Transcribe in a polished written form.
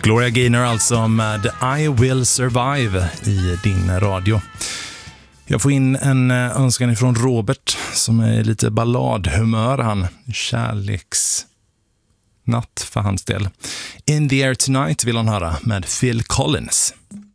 Gloria Gaynor alltså med I Will Survive i din radio. Jag får in en önskan ifrån Robert som är lite balladhumör. Han kärleksnatt för hans del. In the Air Tonight vill han höra med Phil Collins.